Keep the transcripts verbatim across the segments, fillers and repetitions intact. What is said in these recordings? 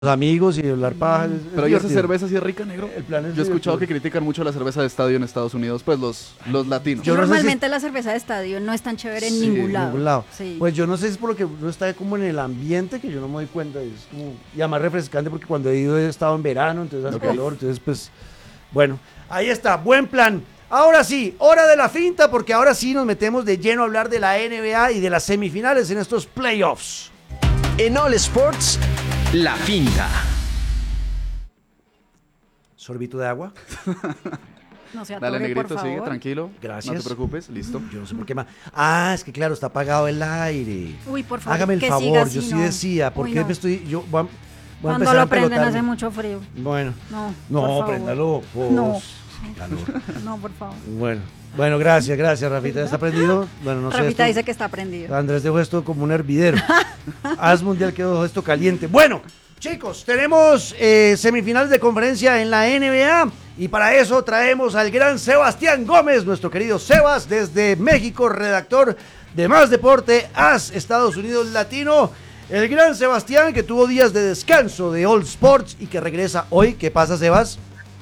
amigos y hablar paja. es- es Pero ¿y esa divertido. cerveza sí es rica, negro? El plan es Yo he escuchado que divertido. critican mucho la cerveza de estadio en Estados Unidos, pues los, los latinos. Yo no sé si Normalmente la cerveza de estadio no es tan chévere en Sí, ningún lado. ningún lado. Sí. Pues yo no sé si es por lo que uno está como en el ambiente que yo no me doy cuenta. Es como, y además refrescante porque cuando he ido he estado en verano, entonces hace Ok. calor, entonces pues, bueno, ahí está, buen plan. Ahora sí, hora de la finta porque ahora sí nos metemos de lleno a hablar de la N B A y de las semifinales en estos playoffs. En All Sports, la finta. Sorbito de agua, no se Dale, atore, negrito, por favor. sigue, tranquilo. Gracias. No te preocupes, listo. yo no sé por qué más. Ah, es que claro, está apagado el aire. Uy, por favor. Hágame el que favor, siga yo así, sí no. decía, ¿por Uy, qué no. me estoy, yo voy a, voy a Cuando empezar a lo prenden empelotarme? hace mucho frío. Bueno, No, no, por favor. préndalo, vos. No. Calor. No, por favor. Bueno, bueno, gracias, gracias, Rafita. ¿Ya está prendido? Bueno, no sé. Rafita esto- dice que está prendido. Andrés dejó esto como un hervidero. Haz mundial que dejó esto caliente. Bueno, chicos, tenemos eh, semifinales de conferencia en la N B A y para eso traemos al gran Sebastián Gómez, nuestro querido Sebas, desde México, redactor de Más Deporte, As Estados Unidos Latino. El gran Sebastián que tuvo días de descanso de All Sports y que regresa hoy. ¿Qué pasa, Sebas?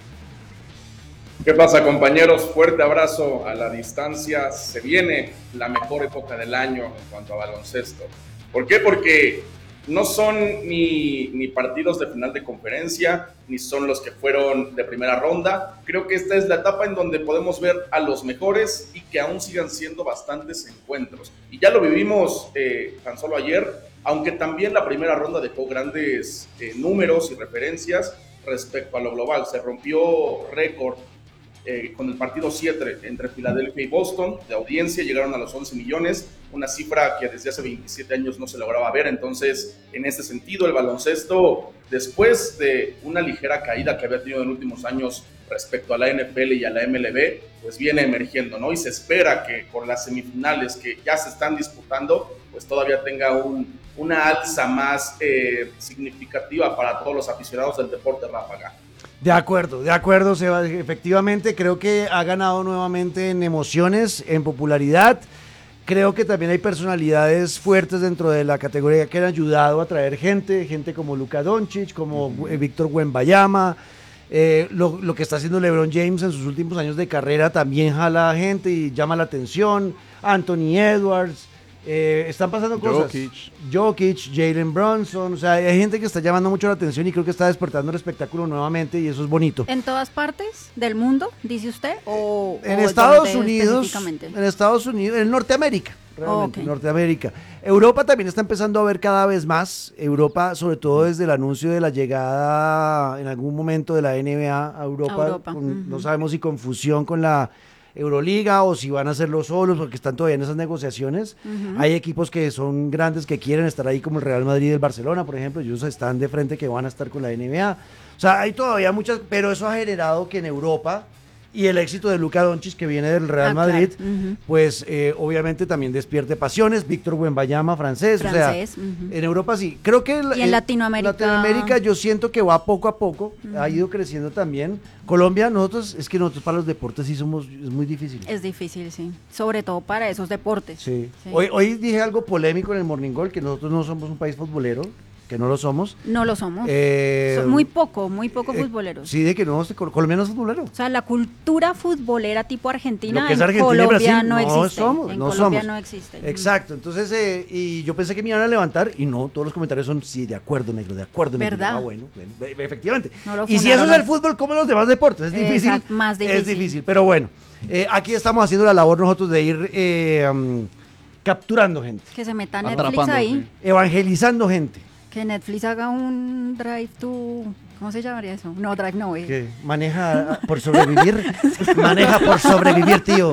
¿Qué pasa, compañeros? Fuerte abrazo a la distancia. Se viene la mejor época del año en cuanto a baloncesto. ¿Por qué? Porque no son ni, ni partidos de final de conferencia, ni son los que fueron de primera ronda. Creo que esta es la etapa en donde podemos ver a los mejores y que aún sigan siendo bastantes encuentros. Y ya lo vivimos eh, tan solo ayer, aunque también la primera ronda dejó grandes eh, números y referencias respecto a lo global. Se rompió récord Eh, con el partido siete entre Filadelfia y Boston, de audiencia llegaron a los once millones, una cifra que desde hace veintisiete años no se lograba ver. Entonces, en este sentido, el baloncesto, después de una ligera caída que había tenido en los últimos años respecto a la N F L y a la M L B, pues viene emergiendo, ¿no? Y se espera que con las semifinales que ya se están disputando, pues todavía tenga un, una alza más eh, significativa para todos los aficionados del deporte ráfaga. De acuerdo, de acuerdo, Seba. Efectivamente, creo que ha ganado nuevamente en emociones, en popularidad. Creo que también hay personalidades fuertes dentro de la categoría que han ayudado a traer gente, gente como Luka Doncic, como uh-huh. Víctor Wembanyama. Eh, lo, lo que está haciendo LeBron James en sus últimos años de carrera también jala gente y llama la atención. Anthony Edwards. Eh, están pasando cosas. Jokic. Jokic, Jalen Brunson, o sea, hay gente que está llamando mucho la atención y creo que está despertando el espectáculo nuevamente y eso es bonito. ¿En todas partes del mundo, dice usted? ¿O, En o Estados dónde Unidos, específicamente? en Estados Unidos, en Norteamérica, realmente, Oh, ok. Norteamérica. Europa también está empezando a ver cada vez más. Europa, sobre todo desde el anuncio de la llegada en algún momento de la N B A a Europa, A Europa, con- ujú. no sabemos si confusión con la Euroliga o si van a hacerlo solos porque están todavía en esas negociaciones. Ujú. Hay equipos que son grandes que quieren estar ahí como el Real Madrid y el Barcelona, por ejemplo, ellos están de frente que van a estar con la N B A. O sea, hay todavía muchas, pero eso ha generado que en Europa y el éxito de Luka Doncic que viene del Real Ah, claro. Madrid, Ujú. pues eh, obviamente también despierte pasiones. Víctor Wembanyama, francés, Francés, o sea, ujú. en Europa sí. Creo que Y en Latinoamérica- Latinoamérica yo siento que va poco a poco, ha ido creciendo también. Colombia, nosotros, es que nosotros para los deportes sí somos, es muy difícil. Es difícil, sí. Sobre todo para esos deportes. Sí. Sí. Hoy, hoy dije algo polémico en el Morning Goal, que nosotros no somos un país futbolero, que no lo somos. No lo somos. Eh, Son muy poco, muy poco eh, futboleros. Sí, de que no, este, Col- Colombia no es futbolero. O sea, la cultura futbolera tipo Argentina, Lo que es en Argentina y Colombia Brasil, no no existe. somos, en no Colombia somos. no existe. Exacto, entonces, eh, y yo pensé que me iban a levantar, y no, todos los comentarios son, sí, de acuerdo, negro, de acuerdo, negro. ¿Verdad? Ah, bueno, bueno, e- efectivamente. No lo Y si eso es funaron el hoy. fútbol, como los demás deportes, es difícil. Exacto, más Es difícil. difícil, pero bueno, eh, aquí estamos haciendo la labor nosotros de ir eh, um, capturando gente, Que se meta Netflix Atrapando, ahí. sí. evangelizando gente, Que Netflix haga un drive to... ¿Cómo se llamaría eso? No, drive no. eh. que maneja ah, por sobrevivir, maneja por sobrevivir, tío.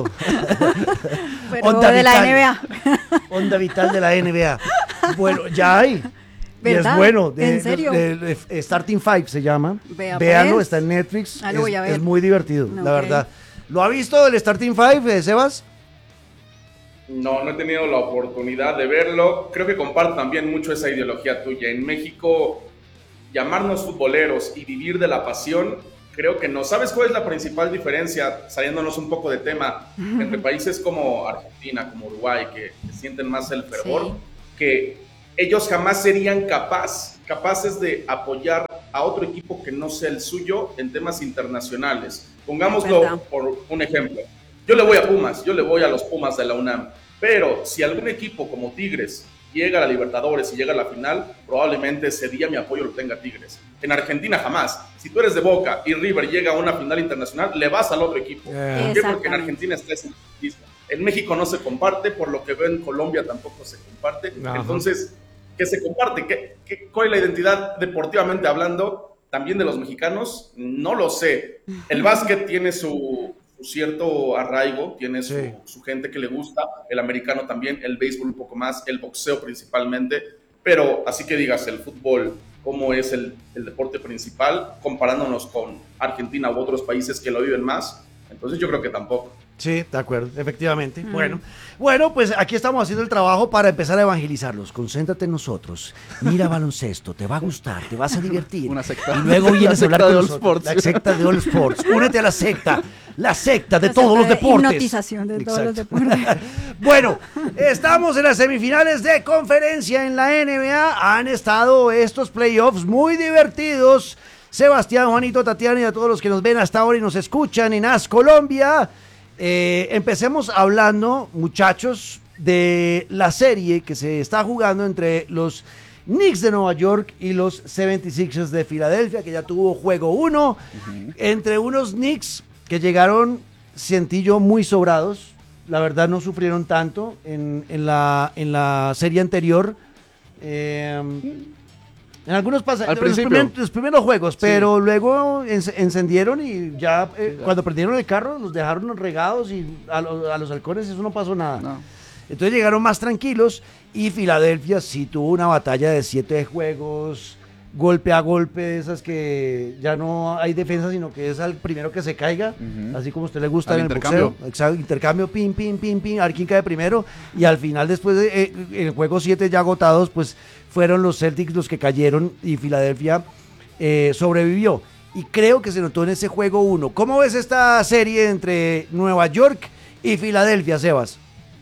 Pero Onda de la vital. N B A. Onda vital de la N B A. Bueno, ya hay. Y es ¿Verdad? bueno. de- ¿En serio? de- de- de Starting Five se llama. Vea, Véanlo, pues. está en Netflix. Ah, lo es, voy a ver. es muy divertido, Ok. la verdad. ¿Lo ha visto el Starting Five, eh, Sebas? No, no he tenido la oportunidad de verlo. Creo que comparto también mucho esa ideología tuya. En México, llamarnos futboleros y vivir de la pasión, creo que no. ¿Sabes cuál es la principal diferencia, saliéndonos un poco de tema, entre países como Argentina, como Uruguay, que, que sienten más el fervor? Sí. Que ellos jamás serían capaz capaces de apoyar a otro equipo que no sea el suyo en temas internacionales. Pongámoslo ¿verdad? por un ejemplo. Yo le voy a Pumas, yo le voy a los Pumas de la UNAM, pero si algún equipo como Tigres llega a la Libertadores y llega a la final, probablemente ese día mi apoyo lo tenga Tigres. En Argentina jamás. Si tú eres de Boca y River llega a una final internacional, le vas al otro equipo. Yeah. ¿Por qué? Porque en Argentina está ese mismo. En México no se comparte, por lo que veo en Colombia tampoco se comparte. Ajá. Entonces, ¿qué se comparte? ¿Qué, qué, ¿Cuál es la identidad deportivamente hablando también de los mexicanos? No lo sé. El básquet tiene su, su cierto arraigo, tiene su, sí. su gente que le gusta, el americano también, el béisbol un poco más, el boxeo principalmente, pero así que digas, el fútbol, cómo es el, el deporte principal, comparándonos con Argentina u otros países que lo viven más, entonces yo creo que tampoco. Sí, de acuerdo, efectivamente. Mm. Bueno, bueno, pues aquí estamos haciendo el trabajo para empezar a evangelizarlos. Concéntrate en nosotros. Mira baloncesto, te va a gustar, te vas a divertir. Una secta. Y luego La vienes a hablar secta con de All nosotros. Sports. La secta de All Sports. Únete a la secta. La secta de La todos secta los de deportes. hipnotización de todos los Exacto. deportes. Bueno, estamos en las semifinales de conferencia en la N B A. Han estado estos playoffs muy divertidos. Sebastián, Juanito, Tatiana y a todos los que nos ven hasta ahora y nos escuchan en A S Colombia. Eh, empecemos hablando, muchachos, de la serie que se está jugando entre los Knicks de Nueva York y los setenta y seis ers de Filadelfia, que ya tuvo juego uno, uh-huh. entre unos Knicks que llegaron, sentí yo, muy sobrados. La verdad no sufrieron tanto en, en, la, en la serie anterior. Eh, En algunos pasajes, los, primer, los primeros juegos, sí. pero luego en, encendieron y ya eh, sí, cuando prendieron el carro los dejaron regados y a, lo, a los halcones eso no pasó nada. No. Entonces llegaron más tranquilos y Filadelfia sí tuvo una batalla de siete juegos, golpe a golpe, esas que ya no hay defensa, sino que es al primero que se caiga, uh-huh. así como a usted le gusta al en el intercambio. boxeo. Exacto, intercambio, pin, pin, pin, pin, a ver quién cae primero y al final después de eh, el juego siete ya agotados, pues fueron los Celtics los que cayeron y Filadelfia eh, sobrevivió. Y creo que se notó en ese juego uno. ¿Cómo ves esta serie entre Nueva York y Filadelfia, Sebas?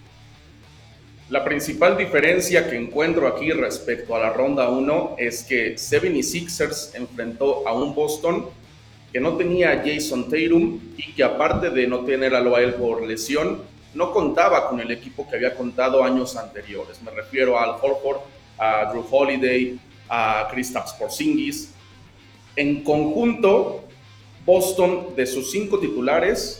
La principal diferencia que encuentro aquí respecto a la ronda uno es que setenta y seis ers enfrentó a un Boston que no tenía a Jason Tatum y que aparte de no tenerlo a él por lesión, no contaba con el equipo que había contado años anteriores. Me refiero a Al Horford, a Drew Holiday, a Kristaps Porzingis. En conjunto, Boston, de sus cinco titulares,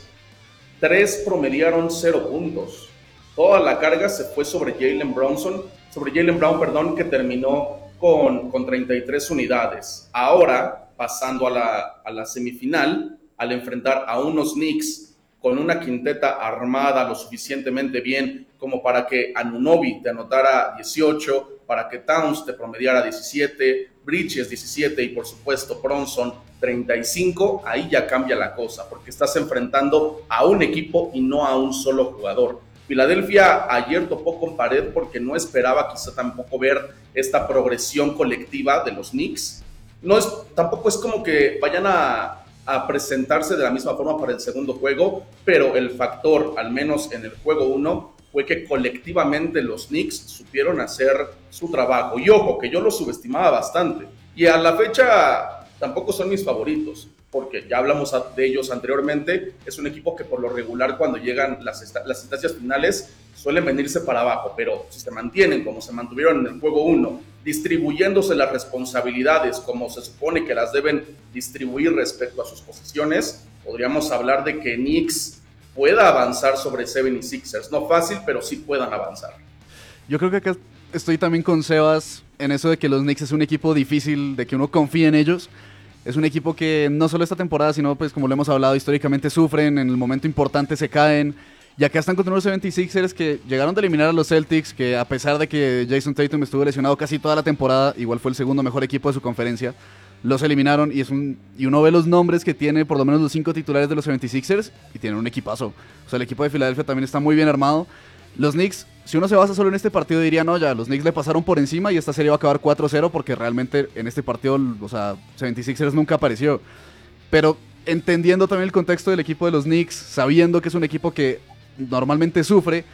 tres promediaron cero puntos. Toda la carga se fue sobre Jaylen Brownson, sobre Jaylen Brown, perdón, que terminó con, con treinta y tres unidades. Ahora, pasando a la, a la semifinal, al enfrentar a unos Knicks con una quinteta armada lo suficientemente bien como para que Anunoby te anotara dieciocho, para que Towns te promediara diecisiete, Bridges diecisiete y por supuesto Bronson treinta y cinco, ahí ya cambia la cosa, porque estás enfrentando a un equipo y no a un solo jugador. Filadelfia ayer topó con pared porque no esperaba quizá tampoco ver esta progresión colectiva de los Knicks. No es, tampoco es como que vayan a, a presentarse de la misma forma para el segundo juego, pero el factor, al menos en el juego uno, fue que colectivamente los Knicks supieron hacer su trabajo. Y ojo, que yo los subestimaba bastante. Y a la fecha tampoco son mis favoritos, porque ya hablamos de ellos anteriormente. Es un equipo que por lo regular cuando llegan las, las instancias finales suelen venirse para abajo, pero si se mantienen como se mantuvieron en el juego uno, distribuyéndose las responsabilidades como se supone que las deben distribuir respecto a sus posiciones, podríamos hablar de que Knicks pueda avanzar sobre setenta y seis ers. No fácil, pero sí puedan avanzar. Yo creo que acá estoy también con Sebas en eso de que los Knicks es un equipo difícil, de que uno confíe en ellos. Es un equipo que no solo esta temporada, sino pues como lo hemos hablado históricamente, sufren, en el momento importante se caen. Y acá están contra unos setenta y seis ers que llegaron de eliminar a los Celtics, que a pesar de que Jason Tatum estuvo lesionado casi toda la temporada, igual fue el segundo mejor equipo de su conferencia. Los eliminaron y es un y uno ve los nombres que tiene por lo menos los cinco titulares de los setenta y seis ers y tienen un equipazo. O sea, el equipo de Filadelfia también está muy bien armado. Los Knicks, si uno se basa solo en este partido, diría, no, ya, los Knicks le pasaron por encima y esta serie va a acabar cuatro cero porque realmente en este partido, o sea, setenta y seis ers nunca apareció. Pero entendiendo también el contexto del equipo de los Knicks, sabiendo que es un equipo que normalmente sufre,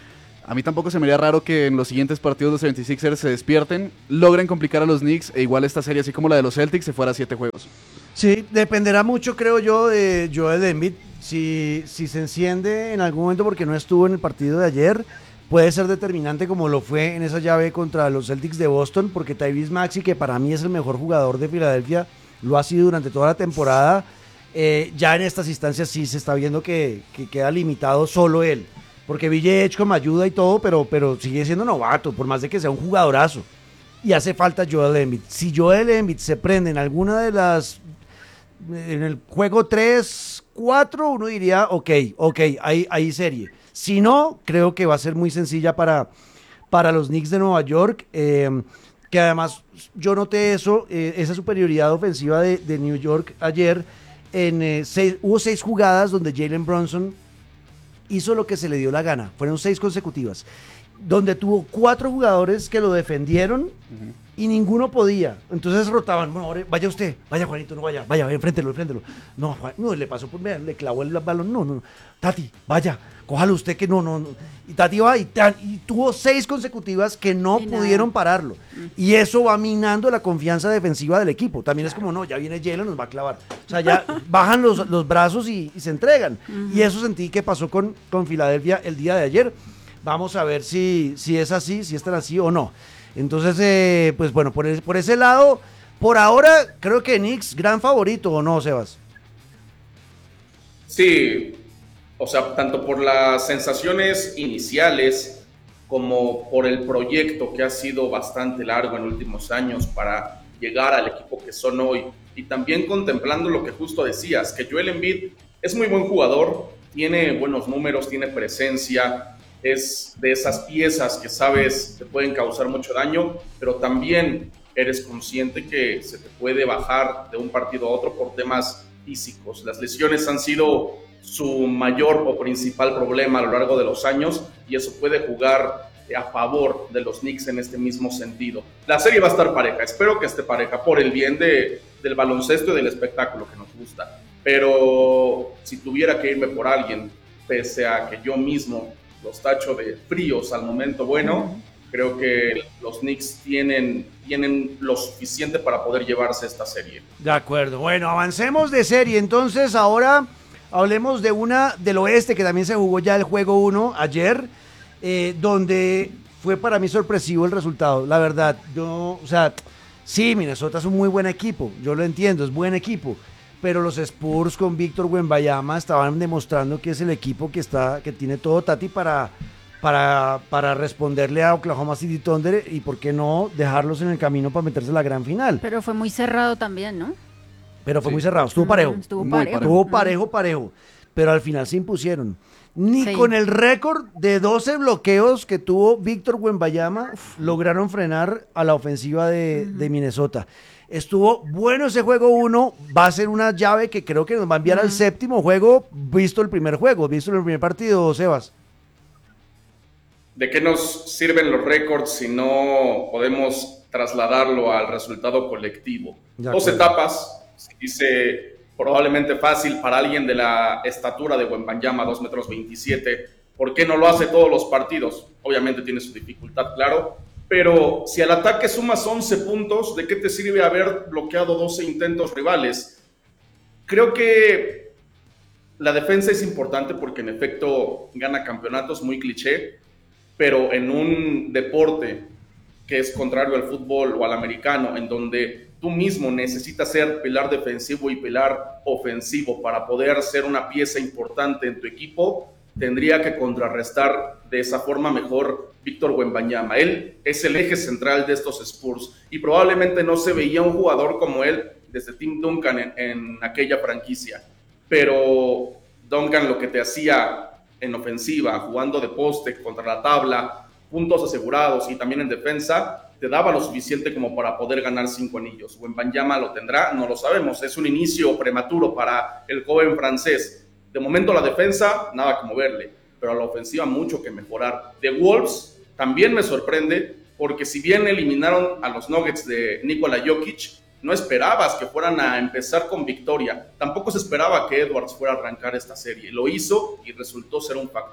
A mí tampoco se me haría raro que en los siguientes partidos los setenta y seis ers se despierten, logren complicar a los Knicks e igual esta serie, así como la de los Celtics, se fuera a siete juegos. Sí, dependerá mucho, creo yo, de Joel Embiid. Si, si se enciende en algún momento porque no estuvo en el partido de ayer, puede ser determinante como lo fue en esa llave contra los Celtics de Boston, porque Tyrese Maxey, que para mí es el mejor jugador de Filadelfia, lo ha sido durante toda la temporada. Eh, ya en estas instancias sí se está viendo que, que queda limitado solo él, porque V J Edgecombe ayuda y todo, pero, pero sigue siendo novato, por más de que sea un jugadorazo, y hace falta Joel Embiid. Si Joel Embiid se prende en alguna de las, en el juego tres, cuatro, uno diría, ok, ok, hay, hay serie. Si no, creo que va a ser muy sencilla para, para los Knicks de Nueva York, eh, que además yo noté eso, eh, esa superioridad ofensiva de, de New York ayer. En, eh, seis, hubo seis jugadas donde Jalen Brunson hizo lo que se le dio la gana, fueron seis consecutivas, donde tuvo cuatro jugadores que lo defendieron uh-huh. y ninguno podía, entonces rotaban, bueno, ahora, vaya usted, vaya Juanito, no vaya, vaya, enfréntelo, enfréntelo, no, Juan, no, le pasó por, mira, le clavó el balón, no, no, Tati, vaya, cójalo usted que no, no, no, y Tati va y, tan, y tuvo seis consecutivas que no y pudieron nada. pararlo, uh-huh. y eso va minando la confianza defensiva del equipo, también claro. es como, no, ya viene Jalen, nos va a clavar, o sea, ya bajan los, los brazos y, y se entregan, uh-huh. y eso sentí que pasó con, con Filadelfia el día de ayer. Vamos a ver si, si es así, si es tan así o no. Entonces, eh, pues bueno, por, el, por ese lado, por ahora creo que Knicks, gran favorito, ¿o no, Sebas? Sí, o sea, tanto por las sensaciones iniciales como por el proyecto que ha sido bastante largo en últimos años para llegar al equipo que son hoy. Y también contemplando lo que justo decías, que Joel Embiid es muy buen jugador, tiene buenos números, tiene presencia, es de esas piezas que sabes te pueden causar mucho daño, pero también eres consciente que se te puede bajar de un partido a otro por temas físicos. Las lesiones han sido su mayor o principal problema a lo largo de los años y eso puede jugar a favor de los Knicks en este mismo sentido. La serie va a estar pareja, espero que esté pareja por el bien de, del baloncesto y del espectáculo que nos gusta, pero si tuviera que irme por alguien, pese a que yo mismo los tacho de fríos al momento bueno, uh-huh. creo que los Knicks tienen, tienen lo suficiente para poder llevarse esta serie. De acuerdo, bueno, avancemos de serie, entonces ahora hablemos de una del oeste que también se jugó ya el juego uno ayer, eh, donde fue para mí sorpresivo el resultado, la verdad, yo, o sea, sí, Minnesota es un muy buen equipo, yo lo entiendo, es buen equipo, pero los Spurs con Víctor Wembanyama estaban demostrando que es el equipo que está, que tiene todo Tati para, para, para responderle a Oklahoma City Thunder y por qué no dejarlos en el camino para meterse a la gran final. Pero fue muy cerrado también, ¿no? Pero fue sí. muy cerrado, estuvo parejo. Uh, estuvo parejo. parejo. Estuvo parejo, parejo. Pero al final se impusieron. Ni sí. con el récord de doce bloqueos que tuvo Víctor Wembanyama lograron frenar a la ofensiva de, uh-huh. de Minnesota. Estuvo bueno ese juego uno, va a ser una llave que creo que nos va a enviar uh-huh. al séptimo juego, visto el primer juego, visto el primer partido, Sebas. ¿De qué nos sirven los récords si no podemos trasladarlo al resultado colectivo? Dos etapas, se dice probablemente fácil para alguien de la estatura de Wembanyama, dos metros veintisiete, ¿por qué no lo hace todos los partidos? Obviamente tiene su dificultad, claro, pero si al ataque sumas once puntos, ¿de qué te sirve haber bloqueado doce intentos rivales? Creo que la defensa es importante porque en efecto gana campeonatos, muy cliché, pero en un deporte que es contrario al fútbol o al americano, en donde tú mismo necesitas ser pilar defensivo y pilar ofensivo para poder ser una pieza importante en tu equipo, tendría que contrarrestar de esa forma mejor Víctor Wembanyama. Él es el eje central de estos Spurs y probablemente no se veía un jugador como él desde Tim Duncan en, en aquella franquicia, pero Duncan lo que te hacía en ofensiva, jugando de poste contra la tabla, puntos asegurados y también en defensa, te daba lo suficiente como para poder ganar cinco anillos. Wembanyama lo tendrá, no lo sabemos, es un inicio prematuro para el joven francés. De momento la defensa, nada como verle, pero a la ofensiva mucho que mejorar. De Wolves también me sorprende, porque si bien eliminaron a los Nuggets de Nikola Jokic, no esperabas que fueran a empezar con victoria. Tampoco se esperaba que Edwards fuera a arrancar esta serie. Lo hizo y resultó ser un factor.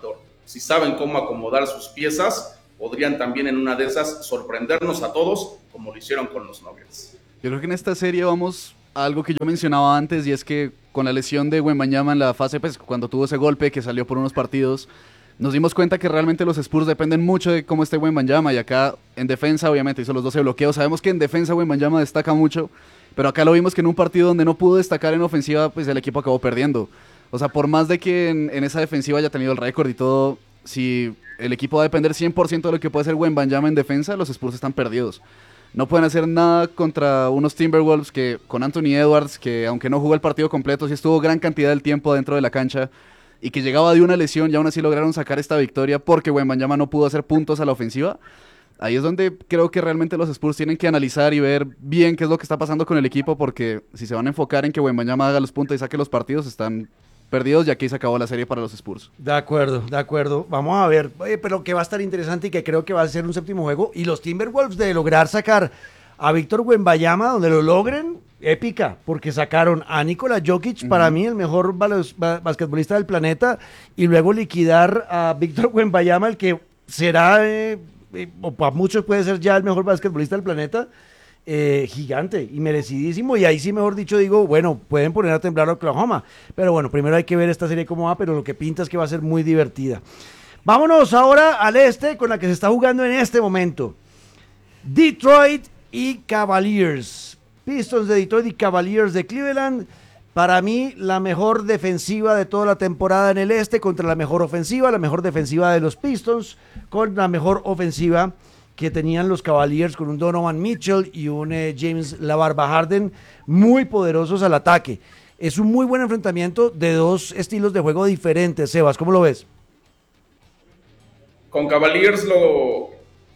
si saben cómo acomodar sus piezas, podrían también en una de esas sorprendernos a todos, como lo hicieron con los Nuggets. Yo creo que en esta serie vamos a algo que yo mencionaba antes, y es que con la lesión de Wembanyama en la fase, pues cuando tuvo ese golpe que salió por unos partidos, nos dimos cuenta que realmente los Spurs dependen mucho de cómo esté Wembanyama, y acá en defensa obviamente hizo los doce bloqueos. Sabemos que en defensa Wembanyama destaca mucho, pero acá lo vimos que en un partido donde no pudo destacar en ofensiva, pues el equipo acabó perdiendo. O sea, por más de que en, en esa defensiva haya tenido el récord y todo, si el equipo va a depender cien por ciento de lo que puede hacer Wembanyama en defensa, los Spurs están perdidos. No pueden hacer nada contra unos Timberwolves que con Anthony Edwards, que aunque no jugó el partido completo, sí estuvo gran cantidad del tiempo dentro de la cancha, y que llegaba de una lesión y aún así lograron sacar esta victoria porque Wembanyama no pudo hacer puntos a la ofensiva. Ahí es donde creo que realmente los Spurs tienen que analizar y ver bien qué es lo que está pasando con el equipo, porque si se van a enfocar en que Wembanyama haga los puntos y saque los partidos, están perdidos, y aquí se acabó la serie para los Spurs. De acuerdo, de acuerdo. Vamos a ver, oye, pero que va a estar interesante y que creo que va a ser un séptimo juego. Y los Timberwolves de lograr sacar a Víctor Wembanyama, donde lo logren, épica, porque sacaron a Nikola Jokic, uh-huh. para mí el mejor bas- basquetbolista del planeta, y luego liquidar a Víctor Wembanyama, el que será, eh, eh, o para muchos puede ser ya el mejor basquetbolista del planeta. Eh, gigante y merecidísimo, y ahí sí, mejor dicho, digo, bueno, pueden poner a temblar a Oklahoma, pero bueno, primero hay que ver esta serie cómo va, pero lo que pinta es que va a ser muy divertida. Vámonos ahora al este, con la que se está jugando en este momento. Detroit y Cavaliers. Pistons de Detroit y Cavaliers de Cleveland. Para mí, la mejor defensiva de toda la temporada en el este contra la mejor ofensiva, la mejor defensiva de los Pistons con la mejor ofensiva que tenían los Cavaliers, con un Donovan Mitchell y un eh, James La Barba Harden muy poderosos al ataque. Es un muy buen enfrentamiento de dos estilos de juego diferentes. Sebas, ¿cómo lo ves? Con Cavaliers lo,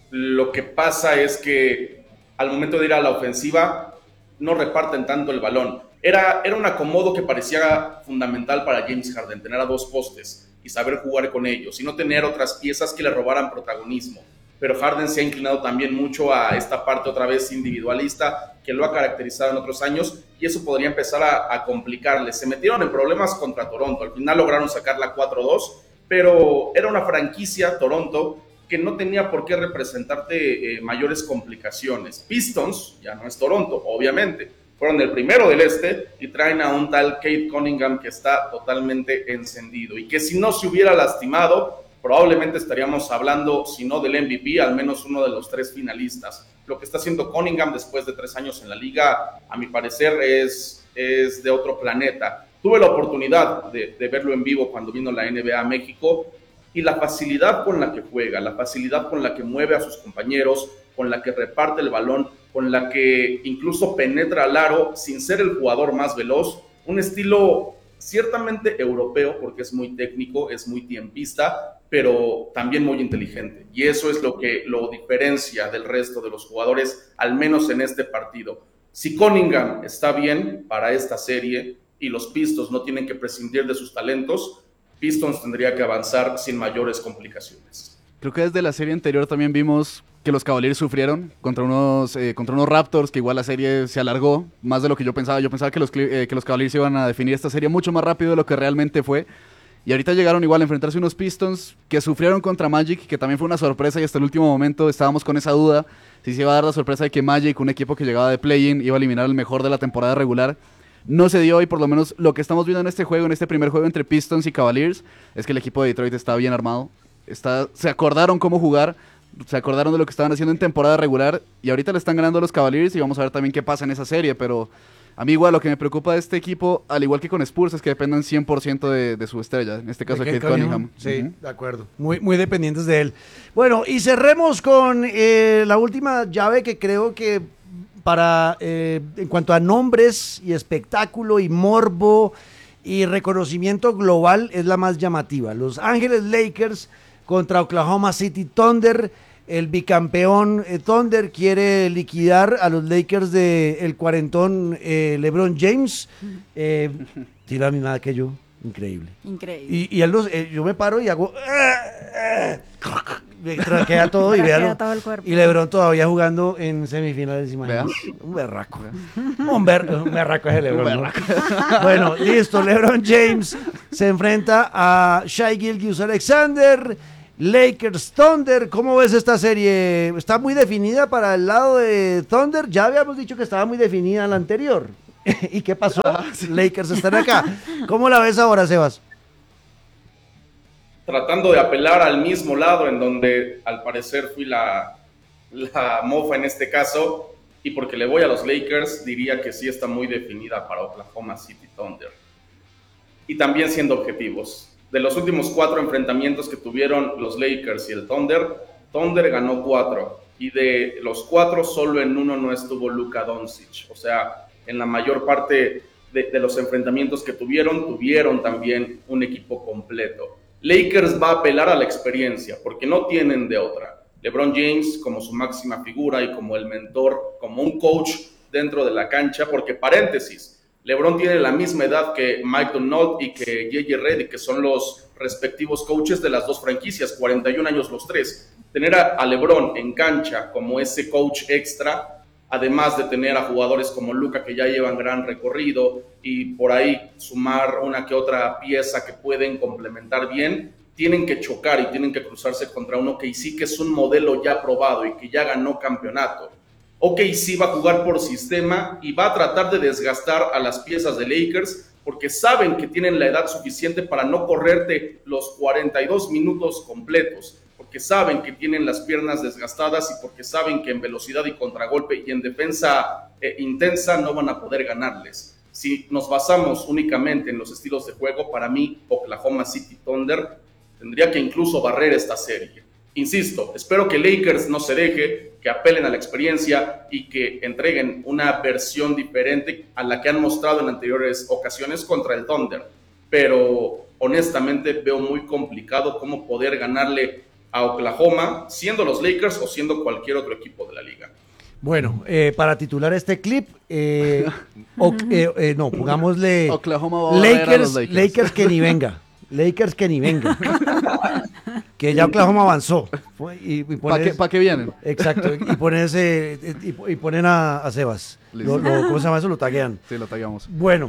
lo que pasa es que al momento de ir a la ofensiva no reparten tanto el balón. Era, era un acomodo que parecía fundamental para James Harden, tener a dos postes y saber jugar con ellos y no tener otras piezas que le robaran protagonismo. Pero Harden se ha inclinado también mucho a esta parte otra vez individualista que lo ha caracterizado en otros años, y eso podría empezar a, a complicarle. Se metieron en problemas contra Toronto, al final lograron sacarla cuatro dos, pero era una franquicia, Toronto, que no tenía por qué representarte eh, mayores complicaciones. Pistons, ya no es Toronto, obviamente, fueron el primero del este y traen a un tal Cade Cunningham que está totalmente encendido, y que si no se hubiera lastimado, probablemente estaríamos hablando, si no del M V P, al menos uno de los tres finalistas. Lo que está haciendo Cunningham después de tres años en la liga, a mi parecer, es, es de otro planeta. Tuve la oportunidad de, de verlo en vivo cuando vino la N B A a México, y la facilidad con la que juega, la facilidad con la que mueve a sus compañeros, con la que reparte el balón, con la que incluso penetra al aro sin ser el jugador más veloz, un estilo ciertamente europeo, porque es muy técnico, es muy tiempista, pero también muy inteligente. Y eso es lo que lo diferencia del resto de los jugadores, al menos en este partido. Si Cunningham está bien para esta serie y los Pistons no tienen que prescindir de sus talentos, Pistons tendría que avanzar sin mayores complicaciones. Creo que desde la serie anterior también vimos que los Cavaliers sufrieron contra unos, eh, contra unos Raptors, que igual la serie se alargó más de lo que yo pensaba. Yo pensaba que los, eh, que los Cavaliers iban a definir esta serie mucho más rápido de lo que realmente fue. Y ahorita llegaron igual a enfrentarse unos Pistons que sufrieron contra Magic, que también fue una sorpresa, y hasta el último momento estábamos con esa duda si se iba a dar la sorpresa de que Magic, un equipo que llegaba de play-in, iba a eliminar al mejor de la temporada regular. No se dio, y por lo menos lo que estamos viendo en este juego, en este primer juego entre Pistons y Cavaliers, es que el equipo de Detroit está bien armado. Está, se acordaron cómo jugar, se acordaron de lo que estaban haciendo en temporada regular, y ahorita le están ganando a los Cavaliers, y vamos a ver también qué pasa en esa serie. Pero a mí igual lo que me preocupa de este equipo, al igual que con Spurs, es que dependan cien por ciento de, de su estrella, en este caso de Cade Cunningham. Sí, uh-huh. De acuerdo, muy, muy dependientes de él. Bueno, y cerremos con eh, la última llave, que creo que para eh, en cuanto a nombres y espectáculo y morbo y reconocimiento global es la más llamativa. Los Ángeles Lakers contra Oklahoma City Thunder. El bicampeón eh, Thunder quiere liquidar a los Lakers de el cuarentón eh, LeBron James. Eh, tiene la misma edad que yo. Increíble. Increíble. Y, y él los, eh, yo me paro y hago... me traquea todo y véalo. Todo el cuerpo. Y LeBron todavía jugando en semifinales. Imagínate. Un berraco. Un, ber, un berraco es el LeBron. ¿No? Bueno, listo. LeBron James se enfrenta a Shai Gilgeous-Alexander, Lakers Thunder. ¿Cómo ves esta serie? ¿Está muy definida para el lado de Thunder? Ya habíamos dicho que estaba muy definida la anterior. ¿Y qué pasó? Ah, sí. Lakers están acá. ¿Cómo la ves ahora, Sebas? Tratando de apelar al mismo lado en donde al parecer fui la, la mofa en este caso, y porque le voy a los Lakers, diría que sí está muy definida para Oklahoma City Thunder. Y también siendo objetivos, de los últimos cuatro enfrentamientos que tuvieron los Lakers y el Thunder, Thunder ganó cuatro, y de los cuatro solo en uno no estuvo Luka Doncic. O sea, en la mayor parte de, de los enfrentamientos que tuvieron, tuvieron también un equipo completo. Lakers va a apelar a la experiencia, porque no tienen de otra. LeBron James como su máxima figura y como el mentor, como un coach dentro de la cancha, porque paréntesis, LeBron tiene la misma edad que Mike Donald y que J J Redick, que son los respectivos coaches de las dos franquicias, cuarenta y un años los tres. Tener a, a LeBron en cancha como ese coach extra, además de tener a jugadores como Luka que ya llevan gran recorrido y por ahí sumar una que otra pieza que pueden complementar bien, tienen que chocar y tienen que cruzarse contra un O K C que es un modelo ya probado y que ya ganó campeonato. O K C va a jugar por sistema y va a tratar de desgastar a las piezas de Lakers porque saben que tienen la edad suficiente para no correrte los cuarenta y dos minutos completos, porque saben que tienen las piernas desgastadas y porque saben que en velocidad y contragolpe y en defensa eh, intensa no van a poder ganarles. Si nos basamos únicamente en los estilos de juego, para mí Oklahoma City Thunder tendría que incluso barrer esta serie. Insisto, espero que Lakers no se deje, que apelen a la experiencia y que entreguen una versión diferente a la que han mostrado en anteriores ocasiones contra el Thunder. Pero honestamente veo muy complicado cómo poder ganarle a Oklahoma, siendo los Lakers o siendo cualquier otro equipo de la liga. Bueno, eh, para titular este clip, eh, o, eh, eh, no, pongámosle Oklahoma va a barrer a Lakers, los Lakers. Lakers que ni venga. Lakers que ni venga. Que ya Oklahoma avanzó. Y, y ¿Para pones- qué, pa' qué vienen? Exacto, y ponen, ese, y, y ponen a, a Sebas. Lo, lo- ¿Cómo se llama eso? Lo taguean. Sí, lo tagueamos. Bueno,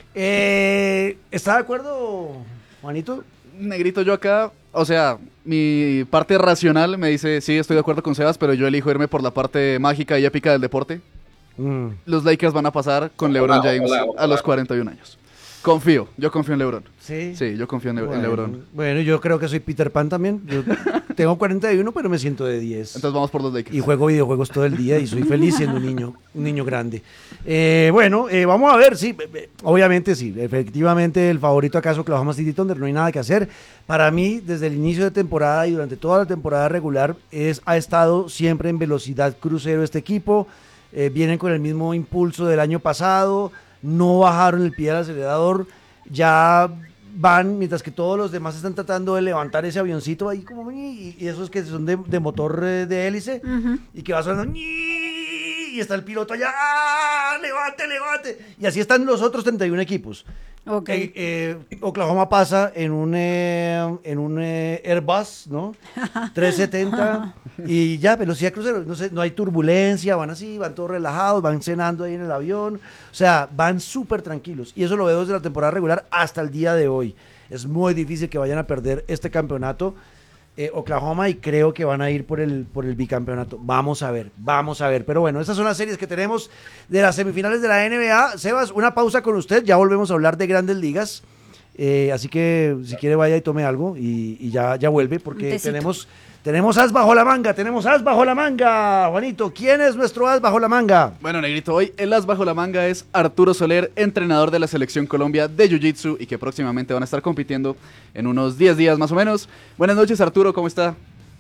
eh, ¿está de acuerdo, Juanito? Negrito, yo acá, o sea, mi parte racional me dice, sí, estoy de acuerdo con Sebas, pero yo elijo irme por la parte mágica y épica del deporte. Mm. Los Lakers van a pasar con LeBron Ojalá, James ojalá, ojalá. a los cuarenta y un años. Confío, yo confío en LeBron. Sí. Sí, yo confío en, Le- en Bueno, LeBron. bueno, yo creo que soy Peter Pan también. Yo tengo cuarenta y uno, pero me siento de diez. Entonces vamos por los Lakers. Y juego videojuegos todo el día y soy feliz siendo un niño, un niño grande. Eh, bueno, eh, vamos a ver, sí, eh, eh, obviamente sí, efectivamente el favorito acaso Oklahoma City Thunder, no hay nada que hacer. Para mí, desde el inicio de temporada y durante toda la temporada regular, es, ha estado siempre en velocidad crucero este equipo. Eh, vienen con el mismo impulso del año pasado, no bajaron el pie del acelerador, ya van, mientras que todos los demás están tratando de levantar ese avioncito ahí como y, y esos que son de, de motor eh, de hélice Ujú. y que va sonando y está el piloto allá, ¡ah! levante, levante, y así están los otros treinta y uno equipos. Ok. Eh, eh, Oklahoma pasa en un eh, en un eh, Airbus, ¿no? trescientos setenta y ya, velocidad crucero, no sé, no hay turbulencia, van así, van todos relajados, van cenando ahí en el avión, o sea, van súper tranquilos y eso lo veo desde la temporada regular hasta el día de hoy. Es muy difícil que vayan a perder este campeonato eh, Oklahoma y creo que van a ir por el, por el bicampeonato. Vamos a ver, vamos a ver. Pero bueno, esas son las series que tenemos de las semifinales de la N B A. Sebas, una pausa con usted, ya volvemos a hablar de grandes ligas. Eh, así que si quiere vaya y tome algo y, y ya, ya vuelve Un porque tecito. tenemos, tenemos as bajo la manga, tenemos as bajo la manga. Juanito, ¿quién es nuestro as bajo la manga? Bueno, Negrito, hoy el as bajo la manga es Arturo Soler, entrenador de la Selección Colombia de Jiu-Jitsu y que próximamente van a estar compitiendo en unos diez días más o menos. Buenas noches, Arturo, ¿cómo está?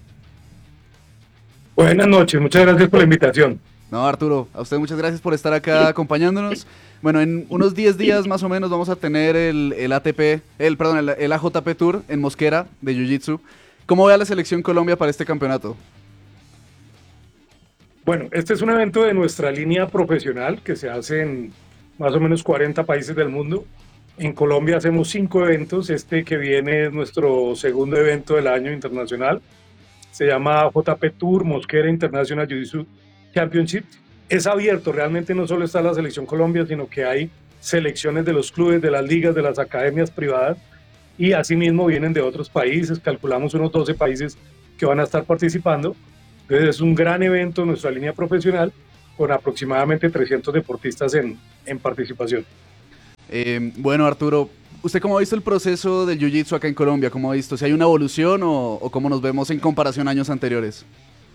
Buenas noches, muchas gracias por la invitación. No, Arturo, a usted muchas gracias por estar acá acompañándonos. Bueno, en unos diez días más o menos vamos a tener el, el A T P, el, perdón, el, el A J P Tour en Mosquera de Jiu-Jitsu. ¿Cómo ve a la Selección Colombia para este campeonato? Bueno, este es un evento de nuestra línea profesional que se hace en más o menos cuarenta países del mundo. En Colombia hacemos cinco eventos, este que viene es nuestro segundo evento del año internacional. Se llama J P Tour Mosquera International Jiu-Jitsu Championship. Es abierto, realmente no solo está la Selección Colombia, sino que hay selecciones de los clubes, de las ligas, de las academias privadas y asimismo vienen de otros países, calculamos unos doce países que van a estar participando. Entonces es un gran evento en nuestra línea profesional con aproximadamente trescientos deportistas en, en participación. Eh, bueno, Arturo, ¿usted cómo ha visto el proceso del Jiu-Jitsu acá en Colombia? ¿Cómo ha visto? ¿Si hay una evolución o, o cómo nos vemos en comparación a años anteriores?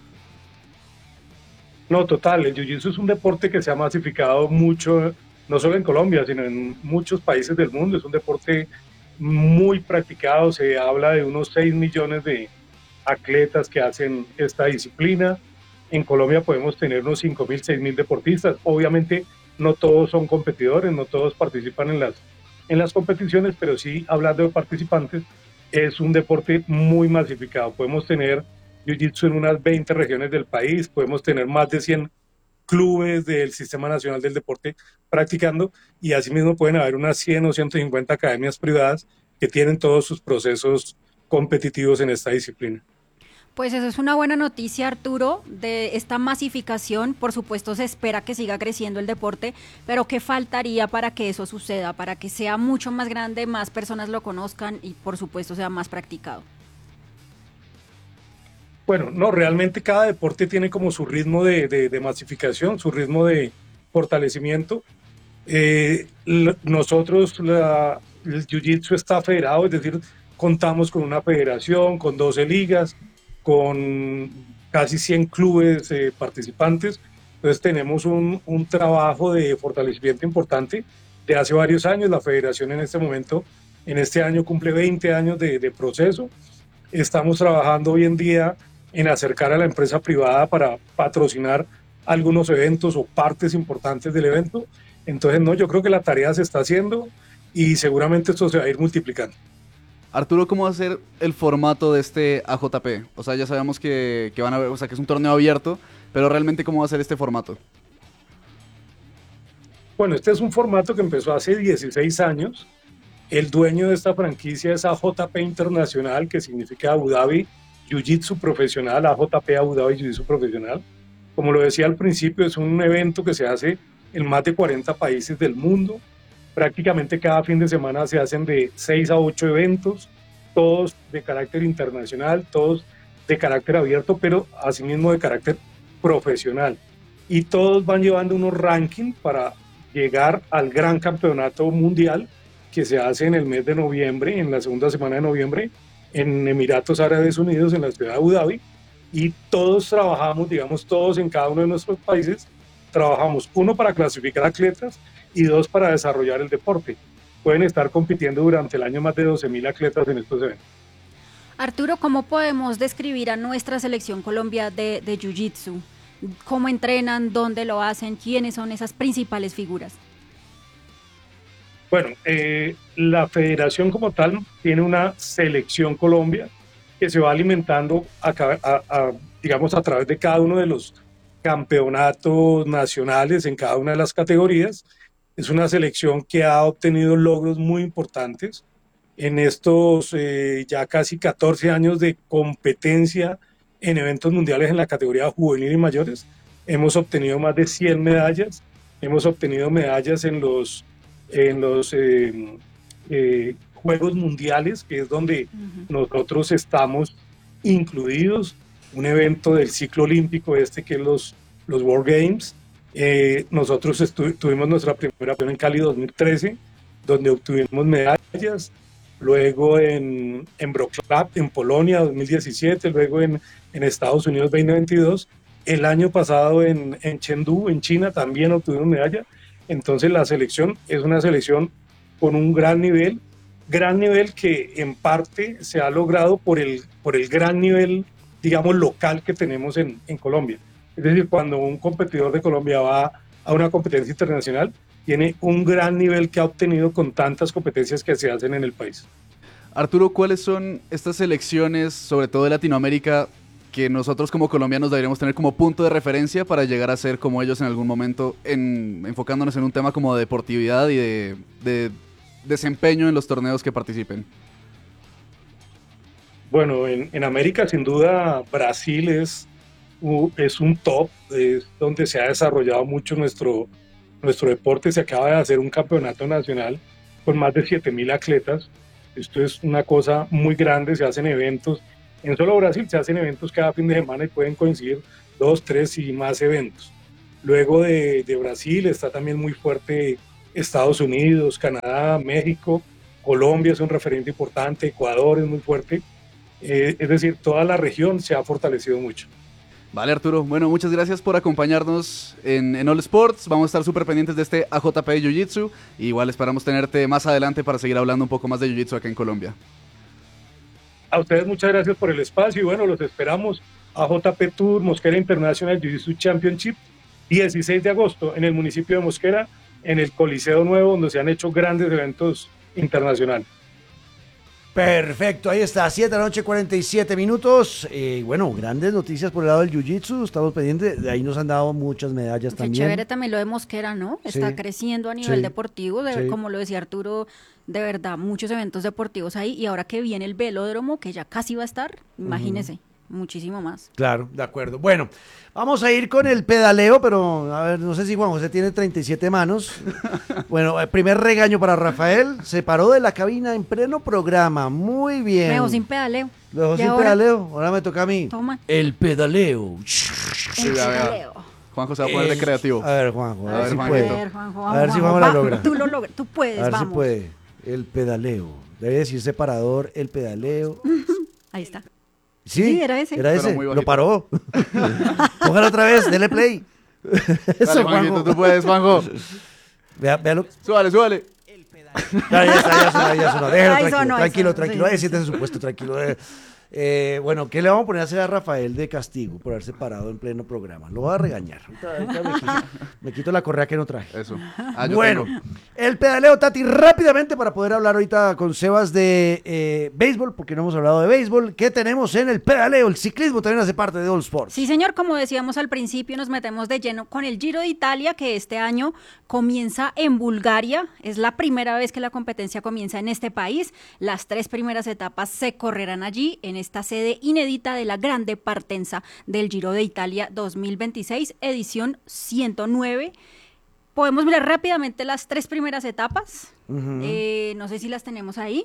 No, total, el Jiu-Jitsu es un deporte que se ha masificado mucho, no solo en Colombia, sino en muchos países del mundo. Es un deporte muy practicado, se habla de unos seis millones de atletas que hacen esta disciplina. En Colombia podemos tener unos cinco mil, seis mil deportistas. Obviamente no todos son competidores, no todos participan en las, en las competiciones, pero sí, hablando de participantes, es un deporte muy masificado. Podemos tener Jiu-Jitsu en unas veinte regiones del país, podemos tener más de cien clubes del Sistema Nacional del Deporte practicando, y asimismo pueden haber unas cien o ciento cincuenta academias privadas que tienen todos sus procesos competitivos en esta disciplina. Pues eso es una buena noticia, Arturo, de esta masificación. Por supuesto, se espera que siga creciendo el deporte, pero ¿qué faltaría para que eso suceda, para que sea mucho más grande, más personas lo conozcan y por supuesto sea más practicado? Bueno, no, realmente cada deporte tiene como su ritmo de, de, de masificación, su ritmo de fortalecimiento. Eh, nosotros, la, el Jiu-Jitsu está federado, es decir, contamos con una federación, con doce ligas, con casi cien clubes eh, participantes. Entonces tenemos un, un trabajo de fortalecimiento importante de hace varios años. La federación en este momento, en este año cumple veinte años de, de proceso. Estamos trabajando hoy en día en acercar a la empresa privada para patrocinar algunos eventos o partes importantes del evento. Entonces, no, yo creo que la tarea se está haciendo y seguramente esto se va a ir multiplicando. Arturo, ¿cómo va a ser el formato de este A J P? O sea, ya sabemos que, que van a ver, o sea, que es un torneo abierto, pero realmente ¿cómo va a ser este formato? Bueno, este es un formato que empezó hace dieciséis años. El dueño de esta franquicia es A J P Internacional, que significa Abu Dhabi Jiu-Jitsu Profesional, A J P Abu Dhabi Jiu-Jitsu Profesional. Como lo decía al principio, es un evento que se hace en más de cuarenta países del mundo. Prácticamente cada fin de semana se hacen de seis a ocho eventos, todos de carácter internacional, todos de carácter abierto, pero asimismo de carácter profesional. Y todos van llevando unos rankings para llegar al gran campeonato mundial que se hace en el mes de noviembre, en la segunda semana de noviembre, en Emiratos Árabes Unidos, en la ciudad de Abu Dhabi. Y todos trabajamos, digamos, todos en cada uno de nuestros países, trabajamos uno para clasificar atletas y dos para desarrollar el deporte. Pueden estar compitiendo durante el año más de doce mil atletas en estos eventos. Arturo, ¿cómo podemos describir a nuestra selección Colombia de, de Jiu-Jitsu? ¿Cómo entrenan? ¿Dónde lo hacen? ¿Quiénes son esas principales figuras? Bueno, eh, la federación como tal tiene una selección Colombia que se va alimentando a, a, a, digamos, a través de cada uno de los campeonatos nacionales en cada una de las categorías. Es una selección que ha obtenido logros muy importantes en estos eh, ya casi catorce años de competencia en eventos mundiales en la categoría juvenil y mayores. Hemos obtenido más de cien medallas, hemos obtenido medallas en los, en los eh, eh, Juegos Mundiales, que es donde uh-huh. nosotros estamos incluidos, un evento del ciclo olímpico este que es los, los World Games. Eh, nosotros estu- tuvimos nuestra primera en Cali dos mil trece, donde obtuvimos medallas, luego en, en Wrocław, en Polonia dos mil diecisiete, luego en, en Estados Unidos veinte veintidós, el año pasado en, en Chengdu, en China, también obtuvimos medalla. Entonces la selección es una selección con un gran nivel, gran nivel que en parte se ha logrado por el, por el gran nivel, digamos, local que tenemos en, en Colombia. Es decir, cuando un competidor de Colombia va a una competencia internacional, tiene un gran nivel que ha obtenido con tantas competencias que se hacen en el país. Arturo, ¿cuáles son estas selecciones, sobre todo de Latinoamérica, que nosotros como colombianos deberíamos tener como punto de referencia para llegar a ser como ellos en algún momento, en, enfocándonos en un tema como de deportividad y de, de desempeño en los torneos que participen? Bueno, en, en América sin duda Brasil es, es un top, es donde se ha desarrollado mucho nuestro, nuestro deporte. Se acaba de hacer un campeonato nacional con más de siete mil atletas Esto es una cosa muy grande, se hacen eventos. En solo Brasil se hacen eventos cada fin de semana y pueden coincidir dos, tres y más eventos. Luego de, de Brasil está también muy fuerte Estados Unidos, Canadá, México, Colombia es un referente importante, Ecuador es muy fuerte. Eh, es decir, toda la región se ha fortalecido mucho. Vale, Arturo. Bueno, muchas gracias por acompañarnos en, en All Sports. Vamos a estar súper pendientes de este A J P de Jiu-Jitsu. Igual esperamos tenerte más adelante para seguir hablando un poco más de Jiu-Jitsu acá en Colombia. A ustedes muchas gracias por el espacio y bueno, los esperamos. A J P Tour Mosquera International Jiu-Jitsu Championship, dieciséis de agosto en el municipio de Mosquera, en el Coliseo Nuevo, donde se han hecho grandes eventos internacionales. Perfecto, ahí está, siete de la noche, cuarenta y siete minutos. Eh, bueno, grandes noticias por el lado del Jiu-Jitsu, estamos pendientes, de ahí nos han dado muchas medallas Qué también. chévere también lo de Mosquera, ¿no? Está Sí. creciendo a nivel Sí. deportivo, de, Sí. como lo decía Arturo, de verdad, muchos eventos deportivos ahí, y ahora que viene el velódromo, que ya casi va a estar, imagínese, muchísimo más. Claro, de acuerdo. Bueno, vamos a ir con el pedaleo, pero a ver, no sé si Juan José tiene treinta y siete manos. Bueno, el primer regaño para Rafael, se paró de la cabina en pleno programa, muy bien. Me dejó sin pedaleo. Lo dejó ¿Y sin ahora? pedaleo, ahora me toca a mí. Toma. El pedaleo. El vea, vea. pedaleo. Juanjo se va a poner de creativo. A ver, Juanjo, a, A ver, ver, si Juanito. puede. A ver, Juanjo, A ver si vamos, Juanjo la va, logra. Tú lo logras, tú puedes, A ver vamos. si puede. El pedaleo. Debe decir separador, el pedaleo. Ahí está. Sí, Sí, era ese. Era Pero ese. muy Lo bajito. paró. Póngalo otra vez, dele play. Eso, Dale, Juanjito, Juanjo. tú puedes, Juanjo. Vea, véalo. Súbale, súbale. Ya, ya está, ya sonó, ya sonó. Déjalo Ahí tranquilo, sonó, ahí tranquilo, sonó, tranquilo. sí, Ahí sí. siente en su puesto, tranquilo. Eh, eh, bueno, ¿qué le vamos a poner a hacer a Rafael de castigo por haberse parado en pleno programa? Lo voy a regañar. Ahorita- ahorita me, quito, me quito la correa que no traje. Eso. Ah, yo Bueno, tengo. el pedaleo, Tati, rápidamente para poder hablar ahorita con Sebas de eh, béisbol, porque no hemos hablado de béisbol. ¿Qué tenemos en el pedaleo? El ciclismo también hace parte de All Sports. Sí, señor, como decíamos al principio, nos metemos de lleno con el Giro de Italia, que este año comienza en Bulgaria. Es la primera vez que la competencia comienza en este país. Las tres primeras etapas se correrán allí, en esta sede inédita de la Grande Partenza del Giro de Italia dos mil veintiséis, edición ciento nueve. Podemos mirar rápidamente las tres primeras etapas. Ujú. Eh, no sé si las tenemos ahí.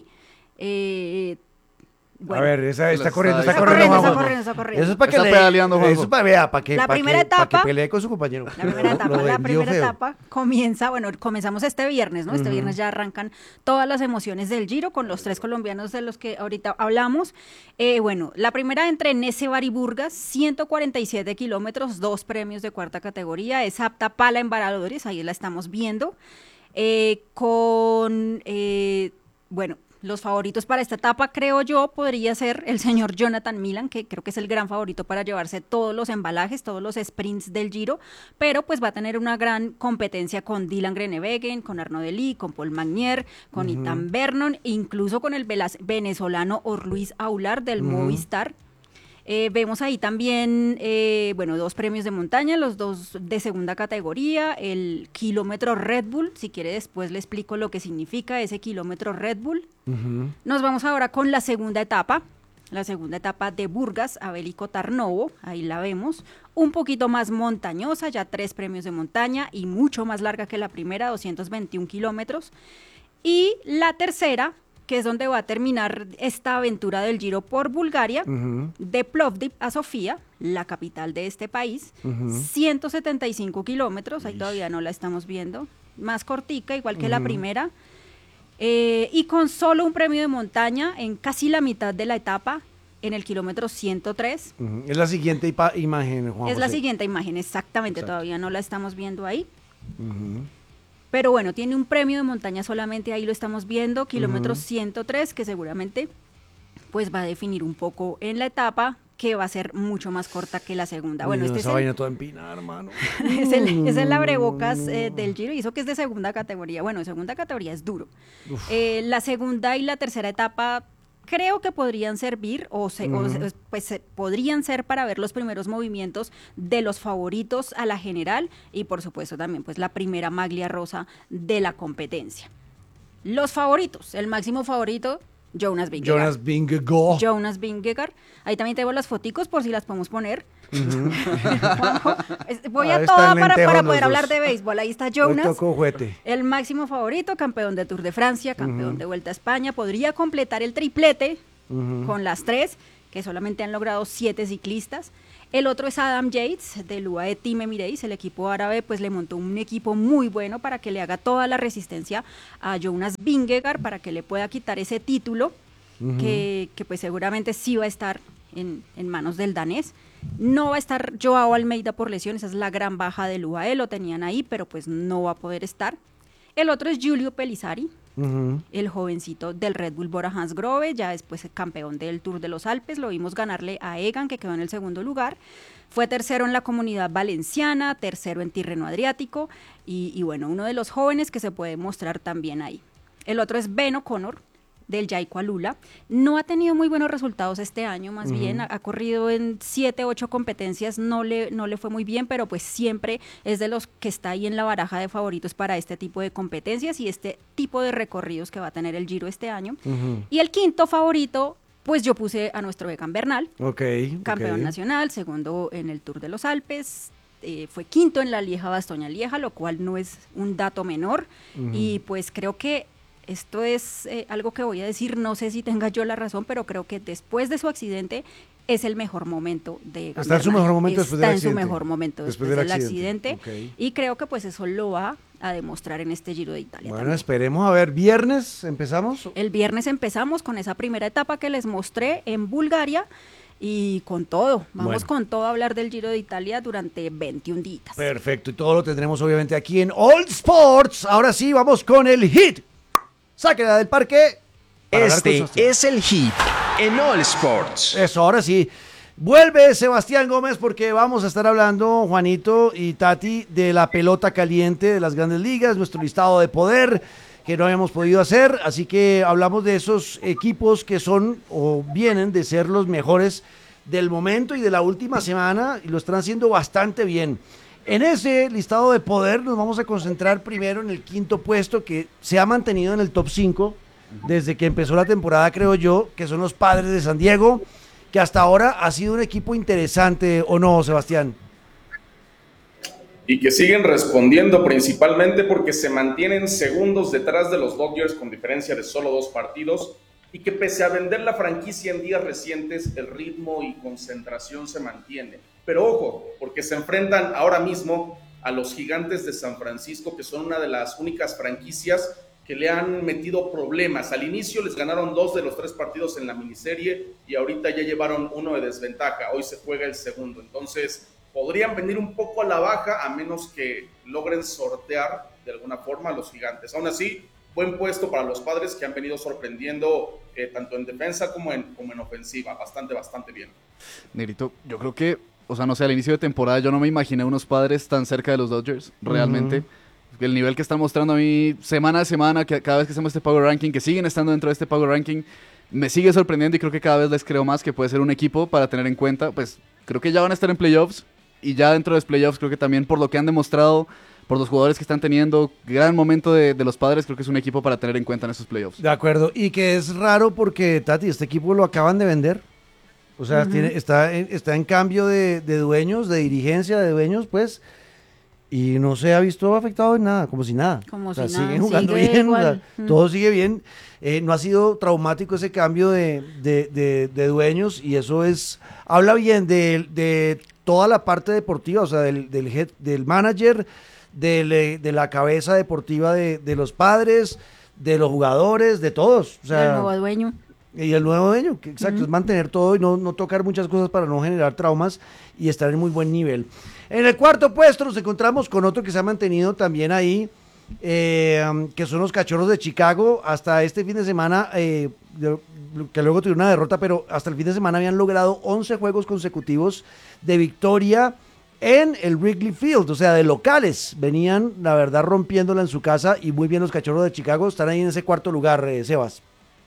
Eh, A ver, esa está Las corriendo, está, está corriendo, corriendo, Juanjo. está corriendo, está corriendo. Eso es para que Está le- pedaleando, Juanjo. Eso es para, vea, para que, La para primera que, para etapa- que pelee con su compañero. La primera Lo- etapa, lo la vendió primera feo. etapa comienza, bueno, comenzamos este viernes, ¿no? Este viernes ya arrancan todas las emociones del Giro con los tres colombianos de los que ahorita hablamos. Eh, bueno, la primera entre Nesevar y Burgas, ciento cuarenta y siete kilómetros, dos premios de cuarta categoría, es apta para embaradores, ahí la estamos viendo, eh, con, eh, bueno, los favoritos para esta etapa, creo yo, podría ser el señor Jonathan Milan, que creo que es el gran favorito para llevarse todos los embalajes, todos los sprints del Giro, pero pues va a tener una gran competencia con Dylan Groenewegen, con Arnaud Delis, con Paul Magnier, con Ethan Vernon, e incluso con el velas- venezolano Orluis Aular del Movistar. Eh, vemos ahí también, eh, bueno, dos premios de montaña, los dos de segunda categoría, el kilómetro Red Bull, si quiere después le explico lo que significa ese kilómetro Red Bull. Ujú. Nos vamos ahora con la segunda etapa, la segunda etapa de Burgas a Bélico Tarnovo, ahí la vemos, un poquito más montañosa, ya tres premios de montaña y mucho más larga que la primera, doscientos veintiún kilómetros. Y la tercera, que es donde va a terminar esta aventura del Giro por Bulgaria, Ujú. de Plovdiv a Sofía, la capital de este país, Ujú. ciento setenta y cinco kilómetros, ahí todavía no la estamos viendo, más cortica, igual que la primera, eh, y con solo un premio de montaña en casi la mitad de la etapa, en el kilómetro ciento tres. Ujú. Es la siguiente ipa- imagen, Juan Es la José. siguiente imagen, exactamente, Exacto. todavía no la estamos viendo ahí. Ujú. Pero bueno, tiene un premio de montaña solamente, ahí lo estamos viendo, kilómetro ciento tres, que seguramente pues va a definir un poco en la etapa, que va a ser mucho más corta que la segunda. Bueno, Uy, este esa es el, vaina toda empinada, hermano. es el, es el abrebocas eh, del Giro, y eso que es de segunda categoría. Bueno, de segunda categoría es duro. Eh, la segunda y la tercera etapa creo que podrían servir, o, se, o se- pues se- podrían ser para ver los primeros movimientos de los favoritos a la general, y por supuesto también pues la primera maglia rosa de la competencia. Los favoritos, el máximo favorito, Jonas Vingegaard. Jonas Vingegaard. Jonas Vingegaard. Ahí también tengo las foticos por si las podemos poner. Ujú. Juanjo, es- voy Ahí a están toda para, lentejos para los poder dos. hablar de béisbol. Ahí está Hoy Jonas, tocó juguete. el máximo favorito, campeón de Tour de Francia, campeón de Vuelta a España. Podría completar el triplete Ujú. con las tres, que solamente han logrado siete ciclistas. El otro es Adam Yates, del U A E Team Emirates. El equipo árabe pues le montó un equipo muy bueno para que le haga toda la resistencia a Jonas Vingegaard, para que le pueda quitar ese título, Ujú. que, que pues seguramente sí va a estar en, en manos del danés. No va a estar Joao Almeida por lesión, esa es la gran baja del U A E, lo tenían ahí, pero pues no va a poder estar. El otro es Giulio Pellizzari, Ujú. el jovencito del Red Bull Bora Hansgrohe, ya después campeón del Tour de los Alpes. Lo vimos ganarle a Egan, que quedó en el segundo lugar. Fue tercero en la Comunidad Valenciana, tercero en Tirreno Adriático, y, y bueno, uno de los jóvenes que se puede mostrar también ahí. El otro es Ben O'Connor, del Jayco Alula. No ha tenido muy buenos resultados este año, más Ujú. bien ha, ha corrido en siete, ocho competencias, no le, no le fue muy bien, pero pues siempre es de los que está ahí en la baraja de favoritos para este tipo de competencias y este tipo de recorridos que va a tener el Giro este año. Ujú. Y el quinto favorito, pues yo puse a nuestro Egan Bernal, Ok. campeón ok. nacional, segundo en el Tour de los Alpes, eh, fue quinto en la Lieja-Bastoña-Lieja, lo cual no es un dato menor. Ujú. Y pues creo que esto es eh, algo que voy a decir, no sé si tenga yo la razón, pero creo que después de su accidente es el mejor momento de Egan Está en su Bernal. mejor momento después del Está en su accidente. mejor momento Después después, del del accidente. accidente, Ok. y creo que pues eso lo va a demostrar en este Giro de Italia Bueno, también. esperemos a ver. Viernes, ¿empezamos? El viernes empezamos con esa primera etapa que les mostré en Bulgaria y con todo, vamos Bueno. con todo a hablar del Giro de Italia durante veintiún días. Perfecto, y todo lo tendremos obviamente aquí en All Sports. Ahora sí, vamos con el hit. Sáquela del parque. para hablar con Este Sebastián. es el hit en All Sports. Eso, ahora sí. Vuelve Sebastián Gómez porque vamos a estar hablando, Juanito y Tati, de la pelota caliente de las grandes ligas, nuestro listado de poder que no habíamos podido hacer. Así que hablamos de esos equipos que son o vienen de ser los mejores del momento y de la última semana y lo están haciendo bastante bien. En ese listado de poder nos vamos a concentrar primero en el quinto puesto que se ha mantenido en el top cinco desde que empezó la temporada, creo yo, que son los Padres de San Diego, que hasta ahora ha sido un equipo interesante, ¿o no, Sebastián? Y que siguen respondiendo principalmente porque se mantienen segundos detrás de los Dodgers con diferencia de solo dos partidos y que pese a vender la franquicia en días recientes, el ritmo y concentración se mantiene. Pero ojo, porque se enfrentan ahora mismo a los Gigantes de San Francisco, que son una de las únicas franquicias que le han metido problemas. Al inicio les ganaron dos de los tres partidos en la miniserie y ahorita ya llevaron uno de desventaja. Hoy se juega el segundo. Entonces podrían venir un poco a la baja a menos que logren sortear de alguna forma a los Gigantes. Aún así, buen puesto para los Padres que han venido sorprendiendo eh, tanto en defensa como en, como en ofensiva. Bastante, bastante bien. Negrito, yo creo que, o sea, no sé, al inicio de temporada yo no me imaginé unos Padres tan cerca de los Dodgers, realmente. Ujú. El nivel que están mostrando a mí semana a semana, que cada vez que hacemos este Power Ranking, que siguen estando dentro de este Power Ranking, me sigue sorprendiendo y creo que cada vez les creo más que puede ser un equipo para tener en cuenta. Pues creo que ya van a estar en playoffs y ya dentro de los playoffs creo que también por lo que han demostrado, por los jugadores que están teniendo, gran momento de, de los Padres, creo que es un equipo para tener en cuenta en esos playoffs. De acuerdo, y que es raro porque, Tati, este equipo lo acaban de vender. O sea, Ujú. tiene, está, en, está en cambio de, de dueños, de dirigencia de dueños, pues, y no se ha visto afectado en nada, como si nada. Como O sea, si nada, siguen jugando sigue bien, o sea, igual. Mm. todo sigue bien. Eh, no ha sido traumático ese cambio de, de, de- de dueños y eso es, habla bien de, de toda la parte deportiva, o sea, del, del, head- del manager, del, eh, de la cabeza deportiva de, de los Padres, de los jugadores, de todos. O sea, el nuevo dueño. y el nuevo dueño, que exacto, Ujú. es mantener todo y no, no tocar muchas cosas para no generar traumas y estar en muy buen nivel. En el cuarto puesto nos encontramos con otro que se ha mantenido también ahí, eh, um, que son los Cachorros de Chicago. Hasta este fin de semana, eh, de- que luego tuvieron una derrota, pero hasta el fin de semana habían logrado once juegos consecutivos de victoria en el Wrigley Field, o sea, de locales. Venían, la verdad, rompiéndola en su casa y muy bien los Cachorros de Chicago. Están ahí en ese cuarto lugar, eh, Sebas.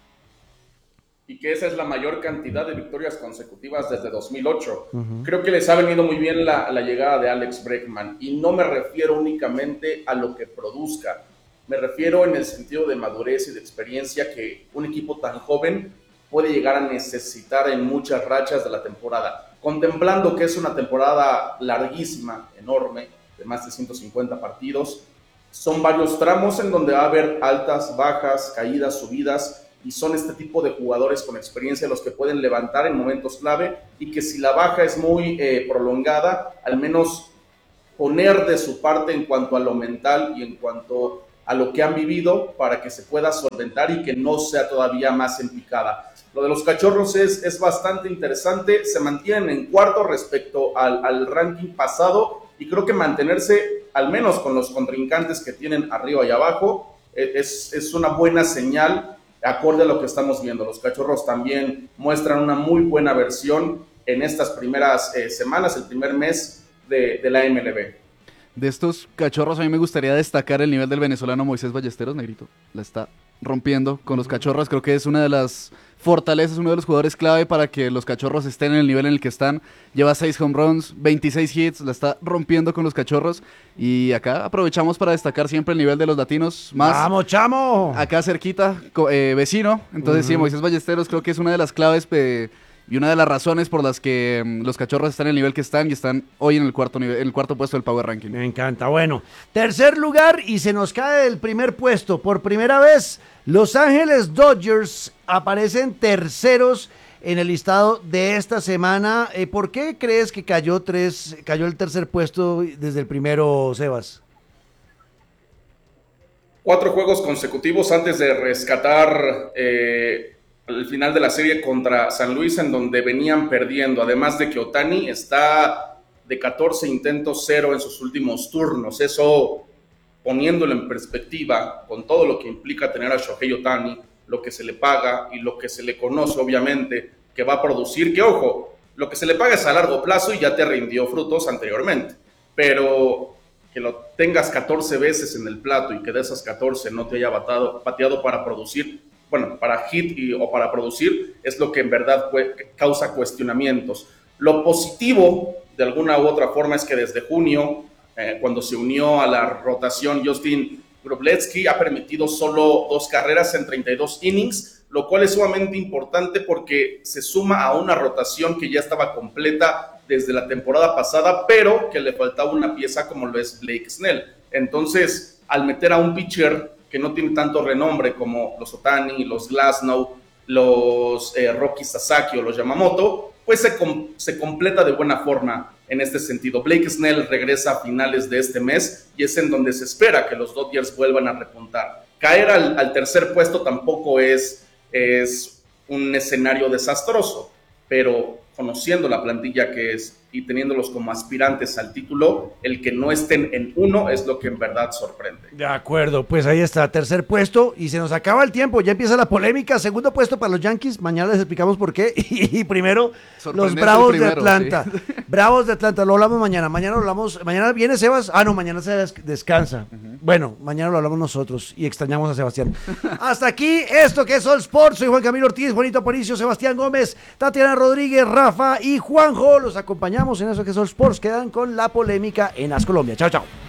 Y que esa es la mayor cantidad de victorias consecutivas desde dos mil ocho. Uh-huh. Creo que les ha venido muy bien la, la llegada de Alex Bregman, y no me refiero únicamente a lo que produzca, me refiero en el sentido de madurez y de experiencia que un equipo tan joven puede llegar a necesitar en muchas rachas de la temporada. contemplando que es una temporada larguísima, enorme, de más de ciento cincuenta partidos. Son varios tramos en donde va a haber altas, bajas, caídas, subidas, y son este tipo de jugadores con experiencia los que pueden levantar en momentos clave, y que si la baja es muy eh, prolongada, al menos poner de su parte en cuanto a lo mental y en cuanto a lo que han vivido para que se pueda solventar y que no sea todavía más en picada. Lo de los Cachorros es, es bastante interesante, se mantienen en cuarto respecto al, al ranking pasado, y creo que mantenerse al menos con los contrincantes que tienen arriba y abajo es, es una buena señal acorde a lo que estamos viendo. Los Cachorros también muestran una muy buena versión en estas primeras eh, semanas, el primer mes de, de la M L B. De estos Cachorros a mí me gustaría destacar el nivel del venezolano Moisés Ballesteros, negrito. La está rompiendo con los Cachorros, creo que es una de las fortalezas, uno de los jugadores clave para que los Cachorros estén en el nivel en el que están. Lleva seis home runs, veintiséis hits, la está rompiendo con los Cachorros, y acá aprovechamos para destacar siempre el nivel de los latinos más. ¡Vamos, chamo! Acá cerquita, eh, vecino, entonces uh-huh. sí, Moisés Ballesteros creo que es una de las claves eh, y una de las razones por las que um, los Cachorros están en el nivel que están y están hoy en el cuarto nivel, en el cuarto puesto del Power Ranking. Me encanta. Bueno, tercer lugar y se nos cae el primer puesto. Por primera vez, Los Ángeles Dodgers aparecen terceros en el listado de esta semana. Eh, ¿Por qué crees que cayó tres, cayó el tercer puesto desde el primero, Sebas? Cuatro juegos consecutivos antes de rescatar eh, el final de la serie contra San Luis, en donde venían perdiendo, además de que Ohtani está de catorce intentos, cero en sus últimos turnos. Eso, poniéndolo en perspectiva, con todo lo que implica tener a Shohei Ohtani, lo que se le paga y lo que se le conoce, obviamente, que va a producir, que ojo, lo que se le paga es a largo plazo y ya te rindió frutos anteriormente, pero que lo tengas catorce veces en el plato y que de esas catorce no te haya batado, pateado para producir, bueno, para hit y, o para producir, es lo que en verdad causa cuestionamientos. Lo positivo, de alguna u otra forma, es que desde junio, eh, cuando se unió a la rotación Justin Wroblewski, ha permitido solo dos carreras en treinta y dos innings, lo cual es sumamente importante porque se suma a una rotación que ya estaba completa desde la temporada pasada, pero que le faltaba una pieza como lo es Blake Snell. Entonces, al meter a un pitcher que no tiene tanto renombre como los Ohtani, los Glasnow, los eh, Roki Sasaki o los Yamamoto, pues se, com- se completa de buena forma en este sentido. Blake Snell regresa a finales de este mes y es en donde se espera que los Dodgers vuelvan a repuntar. Caer al, al tercer puesto tampoco es, es un escenario desastroso, pero conociendo la plantilla que es y teniéndolos como aspirantes al título, el que no estén en uno es lo que en verdad sorprende. De acuerdo, pues ahí está, tercer puesto y se nos acaba el tiempo, ya empieza la polémica. Segundo puesto para los Yankees, mañana les explicamos por qué. Y primero, los Bravos primero, de Atlanta. Sí. Bravos de Atlanta, lo hablamos mañana. Mañana lo hablamos, mañana viene Sebas. Ah, no, mañana se des- descansa. Uh-huh. Bueno, mañana lo hablamos nosotros y extrañamos a Sebastián. Hasta aquí esto que es All Sports. Soy Juan Camilo Ortiz, Juanito Aparicio, Sebastián Gómez, Tatiana Rodríguez, Rafa y Juanjo. Los acompañamos en eso que es All Sports. Quedan con la polémica en As Colombia. Chao, chao.